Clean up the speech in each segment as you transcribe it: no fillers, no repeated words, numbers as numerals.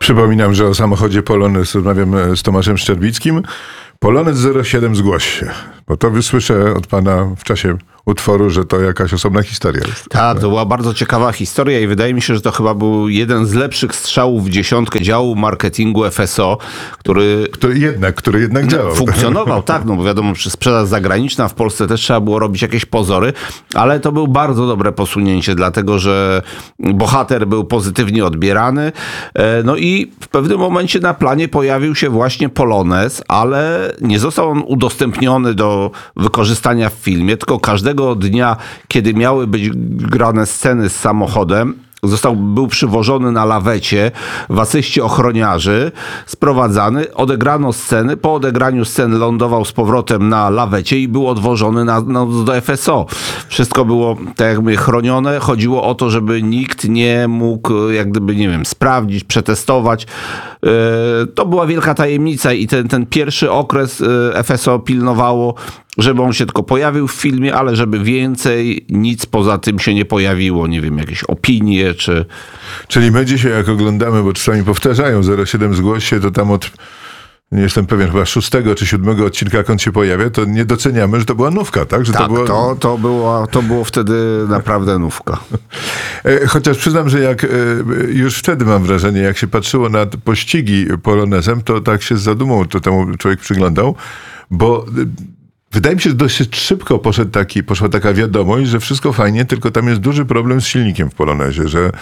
Przypominam, że o samochodzie Polonez rozmawiam z Tomaszem Szczerbickim. Polonez 07 zgłoś się, bo to wysłyszę od pana w czasie utworu, że to jakaś osobna historia jest. Tak, to była bardzo ciekawa historia i wydaje mi się, że to chyba był jeden z lepszych strzałów w dziesiątkę działu marketingu FSO, który jednak działał. Funkcjonował, tak, no bo wiadomo, przy sprzedaż zagraniczna w Polsce też trzeba było robić jakieś pozory, ale to był bardzo dobre posunięcie, dlatego że bohater był pozytywnie odbierany. No i w pewnym momencie na planie pojawił się właśnie Polonez, ale nie został on udostępniony do wykorzystania w filmie, tylko każdego dnia, kiedy miały być grane sceny z samochodem, był przywożony na lawecie w asyście ochroniarzy, sprowadzany, odegrano sceny, po odegraniu scen lądował z powrotem na lawecie i był odwożony do FSO. Wszystko było tak jakby chronione. Chodziło o to, żeby nikt nie mógł jak gdyby, nie wiem, sprawdzić, przetestować. To była wielka tajemnica i ten pierwszy okres FSO pilnowało, żeby on się tylko pojawił w filmie, ale żeby więcej nic poza tym się nie pojawiło. Nie wiem, jakieś opinie czy... Czyli my dzisiaj jak oglądamy, bo czasami powtarzają 07 zgłoś się, to tam od, nie jestem pewien, chyba 6 czy 7 odcinka, jak on się pojawia, to nie doceniamy, że to była nówka, tak? Że tak, to było wtedy naprawdę nówka. Chociaż przyznam, że jak już wtedy mam wrażenie, jak się patrzyło na pościgi Polonezem, to tak się z zadumą to temu człowiek przyglądał, bo... Wydaje mi się, że dosyć szybko poszła taka wiadomość, że wszystko fajnie, tylko tam jest duży problem z silnikiem w Polonezie, że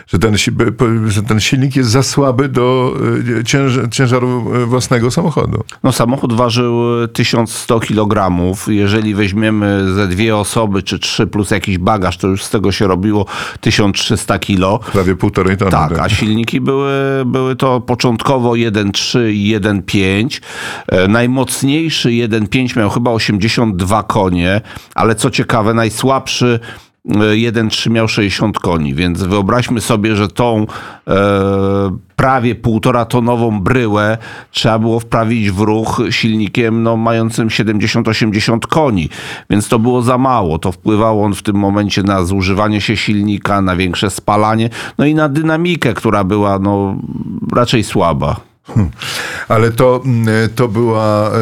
ten silnik jest za słaby do ciężaru własnego samochodu. No samochód ważył 1100 kg. Jeżeli weźmiemy ze 2 osoby czy 3 plus jakiś bagaż, to już z tego się robiło 1300 kg. Prawie 1,5 tony. Tak, a silniki były to początkowo 1.3 i 1.5. Najmocniejszy 1.5 miał chyba 82 konie, ale co ciekawe, najsłabszy 1.3 miał 60 koni, więc wyobraźmy sobie, że tą prawie 1,5-tonową bryłę trzeba było wprawić w ruch silnikiem mającym 70-80 koni, więc to było za mało. To wpływało w tym momencie na zużywanie się silnika, na większe spalanie, no i na dynamikę, która była raczej słaba. Ale to była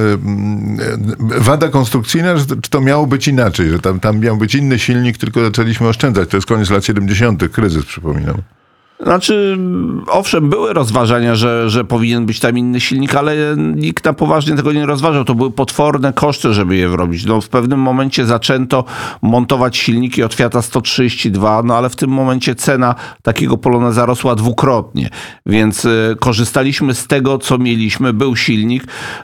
wada konstrukcyjna, czy to miało być inaczej, że tam miał być inny silnik, tylko zaczęliśmy oszczędzać. To jest koniec lat 70., kryzys, przypominam. Znaczy, owszem, były rozważania, że powinien być tam inny silnik, ale nikt na poważnie tego nie rozważał. To były potworne koszty, żeby je wrobić. W pewnym momencie zaczęto montować silniki od Fiata 132, ale w tym momencie cena takiego Poloneza rosła dwukrotnie. Więc korzystaliśmy z tego, co mieliśmy. Był silnik.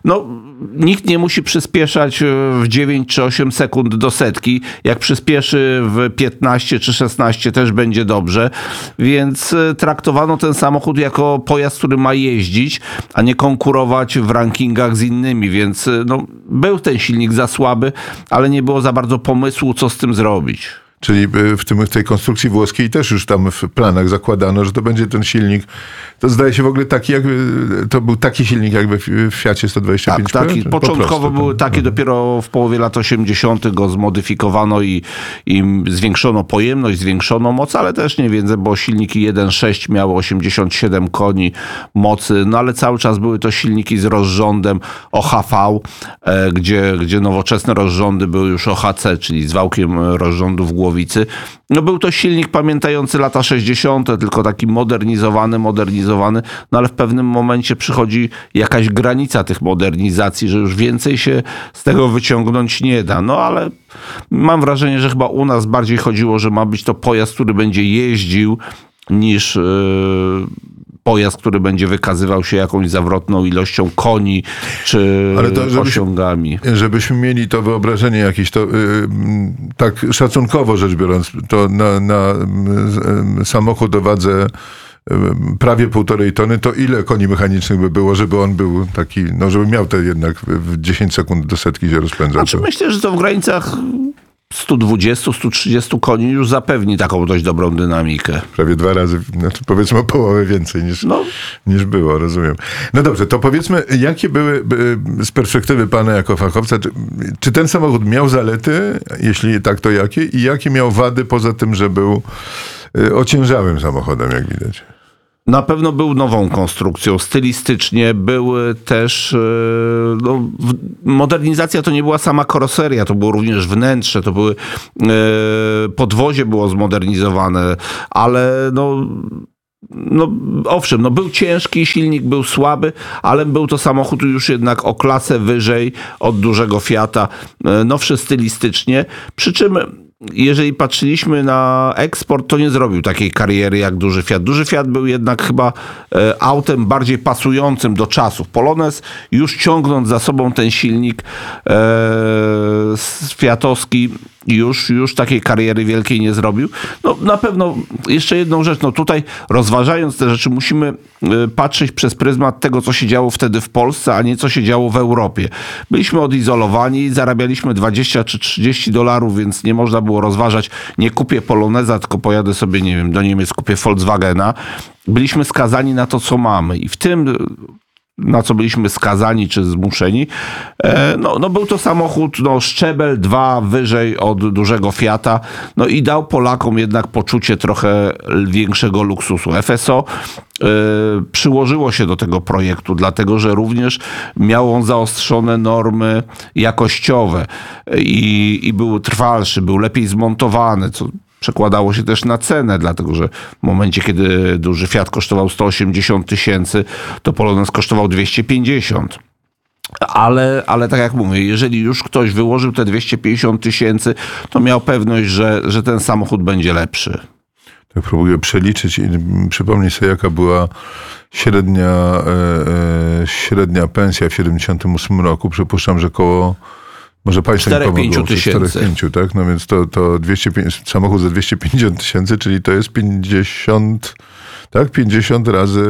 Nikt nie musi przyspieszać w 9 czy 8 sekund do setki. Jak przyspieszy w 15 czy 16 też będzie dobrze. Więc traktowano ten samochód jako pojazd, który ma jeździć, a nie konkurować w rankingach z innymi, więc był ten silnik za słaby, ale nie było za bardzo pomysłu, co z tym zrobić. Czyli w tej konstrukcji włoskiej też już tam w planach zakładano, że to będzie ten silnik. To zdaje się w ogóle to był taki silnik jakby w Fiacie 125. Tak, taki. Początkowo były takie, dopiero w połowie lat 80. go zmodyfikowano i zwiększono pojemność, zwiększono moc, ale też nie więcej, bo silniki 1.6 miały 87 koni mocy, ale cały czas były to silniki z rozrządem OHV, gdzie nowoczesne rozrządy były już OHC, czyli z wałkiem rozrządu w głowicy. Był to silnik pamiętający lata 60., tylko taki modernizowany, ale w pewnym momencie przychodzi jakaś granica tych modernizacji, że już więcej się z tego wyciągnąć nie da. Ale mam wrażenie, że chyba u nas bardziej chodziło, że ma być to pojazd, który będzie jeździł, niż pojazd, który będzie wykazywał się jakąś zawrotną ilością koni czy osiągami. Żebyśmy mieli to wyobrażenie jakieś, to tak szacunkowo rzecz biorąc, to na samochód o wadze prawie 1,5 tony, to ile koni mechanicznych by było, żeby on był taki, żeby miał to jednak w 10 sekund do setki się rozpędzał? Myślę, że to w granicach 120-130 koni już zapewni taką dość dobrą dynamikę. Prawie 2 razy, powiedzmy o połowę więcej niż było, rozumiem. No dobrze, to powiedzmy, jakie były z perspektywy pana jako fachowca, czy ten samochód miał zalety, jeśli tak, to jakie? I jakie miał wady poza tym, że był ociężałym samochodem, jak widać? Na pewno był nową konstrukcją. Stylistycznie były też... modernizacja to nie była sama karoseria, to było również wnętrze, to były... podwozie było zmodernizowane, ale owszem, był ciężki, silnik był słaby, ale był to samochód już jednak o klasę wyżej od dużego Fiata, nowszy stylistycznie, przy czym jeżeli patrzyliśmy na eksport, to nie zrobił takiej kariery jak duży Fiat. Duży Fiat był jednak chyba autem bardziej pasującym do czasów. Polonez już ciągnąc za sobą ten silnik fiatowski już takiej kariery wielkiej nie zrobił. Na pewno jeszcze jedną rzecz, tutaj rozważając te rzeczy musimy patrzeć przez pryzmat tego, co się działo wtedy w Polsce, a nie co się działo w Europie. Byliśmy odizolowani, zarabialiśmy $20 czy $30, więc nie można było rozważać, nie kupię Poloneza, tylko pojadę sobie, nie wiem, do Niemiec, kupię Volkswagena. Byliśmy skazani na to, co mamy i w tym, na co byliśmy skazani czy zmuszeni, był to samochód szczebel 2 wyżej od dużego Fiata, i dał Polakom jednak poczucie trochę większego luksusu. FSO przyłożyło się do tego projektu, dlatego że również miał on zaostrzone normy jakościowe i był trwalszy, był lepiej zmontowany, co przekładało się też na cenę, dlatego że w momencie, kiedy duży Fiat kosztował 180 000, to Polonez kosztował 250. Ale tak jak mówię, jeżeli już ktoś wyłożył te 250 000, to miał pewność, że ten samochód będzie lepszy. Tak próbuję przeliczyć i przypomnieć sobie, jaka była średnia pensja w 78 roku. Przypuszczam, że koło... Może państwo mi pomogą. 4-5 tak? No więc to 250, samochód za 250 000, czyli to jest 50, tak? 50 razy...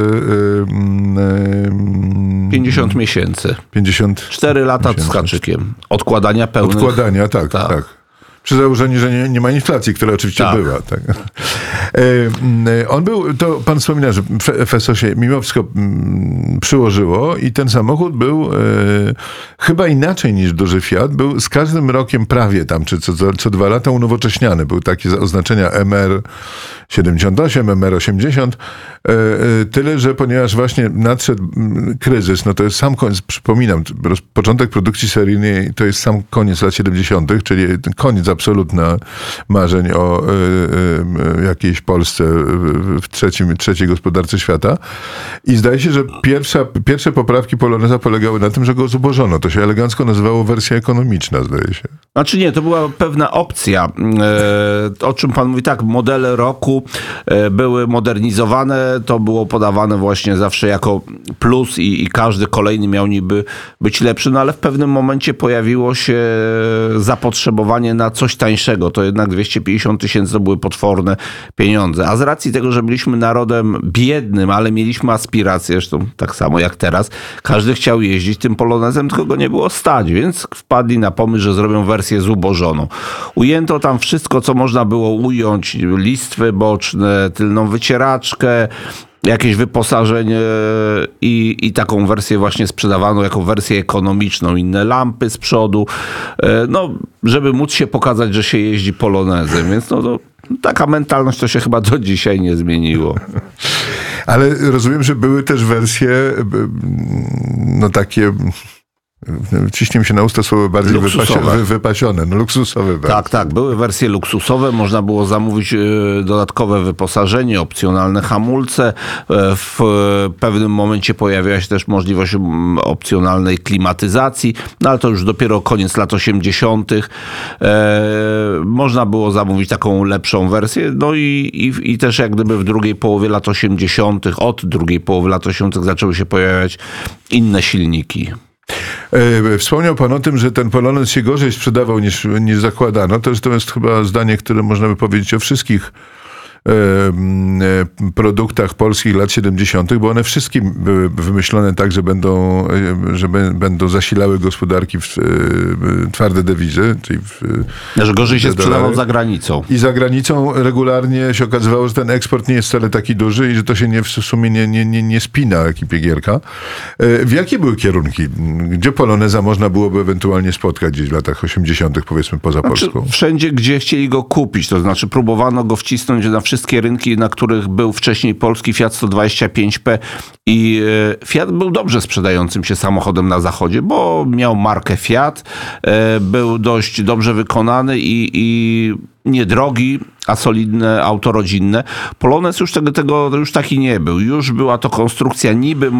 50 miesięcy. 4 lata z haczykiem. Odkładania pełnych. Odkładania, tak. Przy założeniu, że nie ma inflacji, która oczywiście była. Tak. On był, to pan wspomina, że FSO się mimo wszystko przyłożyło i ten samochód był chyba inaczej niż duży Fiat. Był z każdym rokiem prawie tam, czy co 2 lata unowocześniany. Były takie oznaczenia MR78, MR80. Tyle, że ponieważ właśnie nadszedł kryzys, to jest sam koniec, przypominam, początek produkcji seryjnej to jest sam koniec lat 70., czyli koniec absolutny marzeń o jakiejś Polsce w trzeciej gospodarce świata. I zdaje się, że pierwsze poprawki Poloneza polegały na tym, że go zubożono. To się elegancko nazywało wersja ekonomiczna, zdaje się. Znaczy nie, to była pewna opcja. O czym pan mówi, tak, modele roku były modernizowane, to było podawane właśnie zawsze jako plus i każdy kolejny miał niby być lepszy, ale w pewnym momencie pojawiło się zapotrzebowanie na coś tańszego. To jednak 250 000 to były potworne pieniądze. A z racji tego, że byliśmy narodem biednym, ale mieliśmy aspiracje, zresztą tak samo jak teraz, każdy chciał jeździć tym Polonezem, tylko go nie było stać, więc wpadli na pomysł, że zrobią wersję zubożoną. Ujęto tam wszystko, co można było ująć, listwy boczne, tylną wycieraczkę, jakieś wyposażenie i taką wersję właśnie sprzedawano jako wersję ekonomiczną, inne lampy z przodu, żeby móc się pokazać, że się jeździ Polonezem, więc taka mentalność to się chyba do dzisiaj nie zmieniło. Ale rozumiem, że były też wersje takie... Ciśnie mi się na usta słowo bardziej wypasione, luksusowe. Tak, były wersje luksusowe, można było zamówić dodatkowe wyposażenie, opcjonalne hamulce. W pewnym momencie pojawiła się też możliwość opcjonalnej klimatyzacji, ale to już dopiero koniec lat 80. Można było zamówić taką lepszą wersję, i też jak gdyby w drugiej połowie lat 80., od drugiej połowy lat 80. zaczęły się pojawiać inne silniki. Wspomniał pan o tym, że ten Polonez się gorzej sprzedawał niż zakładano. To jest chyba zdanie, które można by powiedzieć o wszystkich produktach polskich lat 70., bo one wszystkie były wymyślone tak, że będą zasilały gospodarki w twarde dewizy. Czyli że gorzej się sprzedawał za granicą. I za granicą regularnie się okazywało, że ten eksport nie jest wcale taki duży i że to się w sumie nie spina jak i Piegierka. W jakie były kierunki? Gdzie Poloneza można byłoby ewentualnie spotkać gdzieś w latach 80., powiedzmy poza Polską? Wszędzie, gdzie chcieli go kupić, to znaczy próbowano go wcisnąć na wszystkie wszystkie rynki, na których był wcześniej polski Fiat 125P i Fiat był dobrze sprzedającym się samochodem na zachodzie, bo miał markę Fiat, był dość dobrze wykonany i niedrogi, a solidne auto rodzinne. Polonez już tego już taki nie był. Już była to konstrukcja niby